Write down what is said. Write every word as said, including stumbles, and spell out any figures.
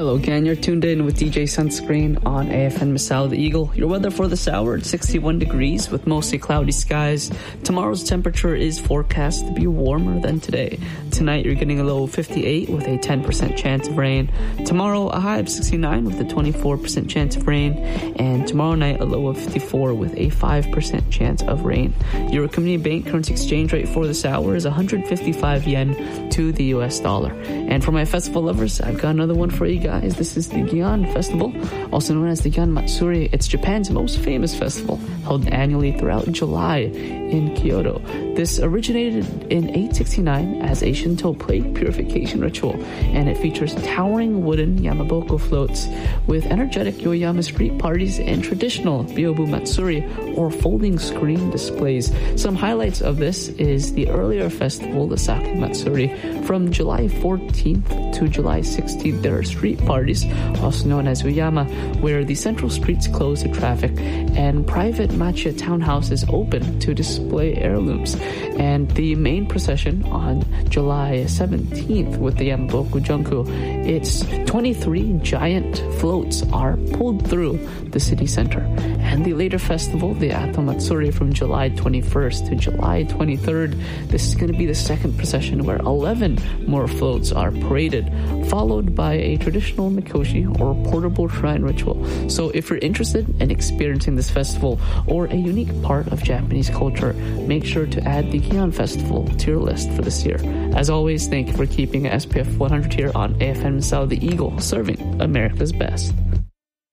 Hello again, you're tuned in with D J Sunscreen on A F N Masao the Eagle. Your weather for this hour at sixty-one degrees with mostly cloudy skies. Tomorrow's temperature is forecast to be warmer than today. Tonight you're getting a low of fifty-eight with a ten percent chance of rain. Tomorrow a high of sixty-nine with a twenty-four percent chance of rain. And tomorrow night a low of fifty-four with a five percent chance of rain. Your Community Bank currency exchange rate for this hour is one hundred fifty-five yen to the U S dollar. And for my festival lovers, I've got another one for you guys. This is the Gion Festival, also known as the Gion Matsuri. It's Japan's most famous festival, held annually throughout July in Kyoto. This originated in eight sixty-nine as a Shinto plague purification ritual, and it features towering wooden Yamaboko floats with energetic Yoyama street parties and traditional Byobu Matsuri or folding screen displays. Some highlights of this is the earlier festival, the Sake Matsuri. From July fourteenth to July sixteenth, there are street parties, also known as Uyama, where the central streets close to traffic and private Machiya townhouses open to display heirlooms. And the main procession on July seventeenth with the Yamaboku Junku, it's twenty-three giant floats are pulled through the city center. And the later festival, the Ato Matsuri, from July twenty-first to July twenty-third, this is going to be the second procession where eleven more floats are paraded, followed by a traditional mikoshi or portable shrine ritual. So if you're interested in experiencing this festival or a unique part of Japanese culture, make sure to add the Gion Festival to your list for this year. As always, thank you for keeping S P F one hundred here on A F M Masao the Eagle, serving America's best.